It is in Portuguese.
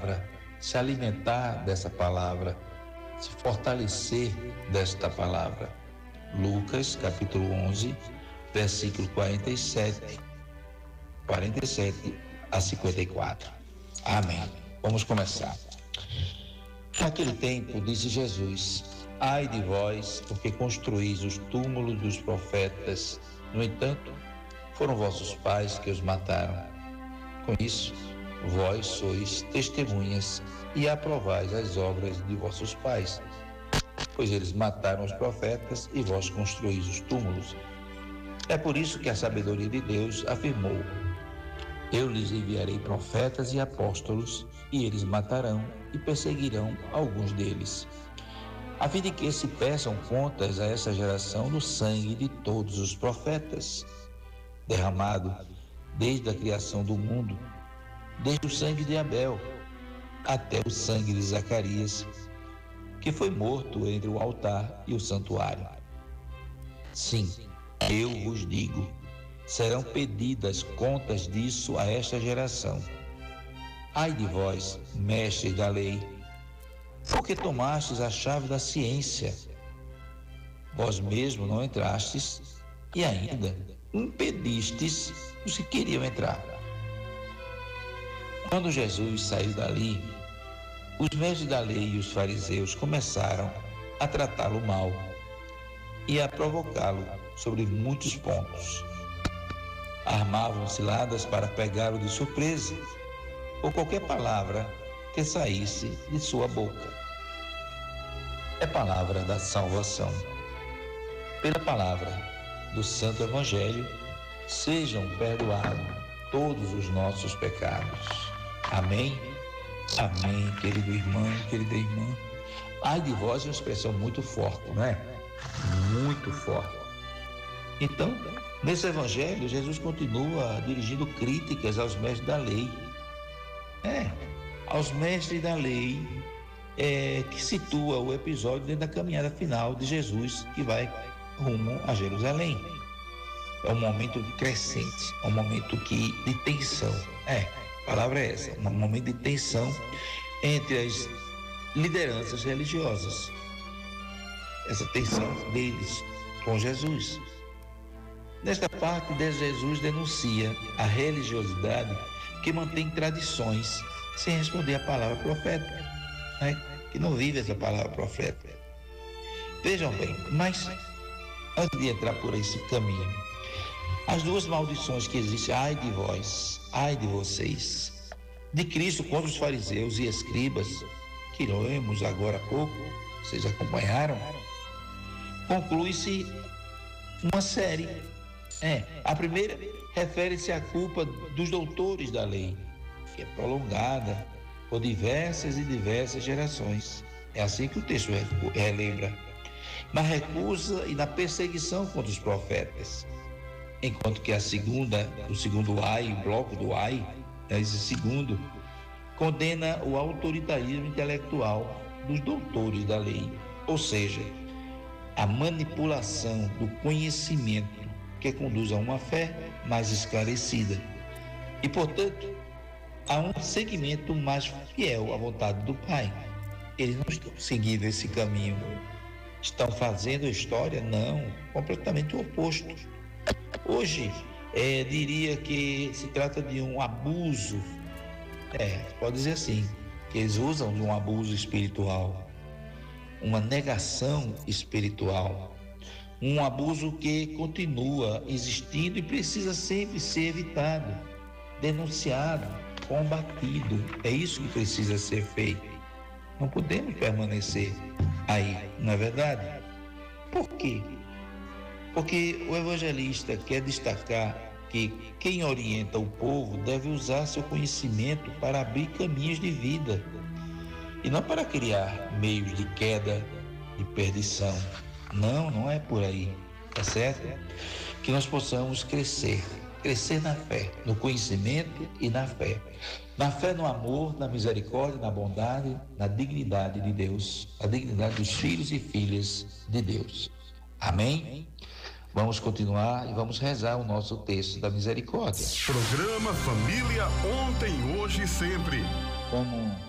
palavra, se alimentar dessa palavra, se fortalecer desta palavra. Lucas, capítulo 11, versículo 47 a 54. Amém. Vamos começar. Naquele tempo, disse Jesus: ai de vós, porque construís os túmulos dos profetas. No entanto, foram vossos pais que os mataram. Com isso, vós sois testemunhas e aprovais as obras de vossos pais, pois eles mataram os profetas e vós construís os túmulos. É por isso que a sabedoria de Deus afirmou: eu lhes enviarei profetas e apóstolos, e eles matarão e perseguirão alguns deles, a fim de que se peçam contas a essa geração do sangue de todos os profetas, derramado desde a criação do mundo, desde o sangue de Abel até o sangue de Zacarias, que foi morto entre o altar e o santuário. Sim, eu vos digo, serão pedidas contas disso a esta geração. Ai de vós, mestres da lei, porque tomastes a chave da ciência. Vós mesmos não entrastes e ainda impedistes os que queriam entrar. Quando Jesus saiu dali, os mestres da lei e os fariseus começaram a tratá-lo mal e a provocá-lo sobre muitos pontos. Armavam ciladas para pegá-lo de surpresa, ou qualquer palavra que saísse de sua boca. É palavra da salvação. Pela palavra do Santo Evangelho, sejam perdoados todos os nossos pecados. Amém? Amém, querido irmão, querida irmã. Ai de vós é uma expressão muito forte, não é? Muito forte. Então, nesse evangelho, Jesus continua dirigindo críticas aos mestres da lei. Aos mestres da lei, que situa o episódio dentro da caminhada final de Jesus, que vai rumo a Jerusalém. É um momento crescente, é um momento de tensão. A palavra é essa, um momento de tensão entre as lideranças religiosas. Essa tensão deles com Jesus. Nesta parte, Jesus denuncia a religiosidade que mantém tradições sem responder a palavra profética, que não vive essa palavra profética. Vejam bem, mas antes de entrar por esse caminho, as duas maldições que existem, ai de vós, ai de vocês, de Cristo contra os fariseus e escribas, que lemos agora há pouco, vocês acompanharam, conclui-se uma série. A primeira refere-se à culpa dos doutores da lei, que é prolongada por diversas e diversas gerações. É assim que o texto relembra. Na recusa e na perseguição contra os profetas. Enquanto que o segundo ai, o bloco do ai, esse segundo, condena o autoritarismo intelectual dos doutores da lei, ou seja, a manipulação do conhecimento que conduz a uma fé mais esclarecida e, portanto, a um seguimento mais fiel à vontade do Pai. Eles não estão seguindo esse caminho. Estão fazendo história? Não, completamente o oposto. Hoje, diria que se trata de um abuso, pode dizer assim, que eles usam de um abuso espiritual, uma negação espiritual, um abuso que continua existindo e precisa sempre ser evitado, denunciado, combatido. É isso que precisa ser feito. Não podemos permanecer aí, não é verdade? Por quê? Porque o evangelista quer destacar que quem orienta o povo deve usar seu conhecimento para abrir caminhos de vida e não para criar meios de queda, de perdição. Não é por aí, tá certo? Que nós possamos crescer na fé, no conhecimento e na fé. Na fé, no amor, na misericórdia, na bondade, na dignidade de Deus, a dignidade dos filhos e filhas de Deus. Amém? Vamos continuar e vamos rezar o nosso texto da misericórdia. Programa Família Ontem, Hoje e Sempre. Como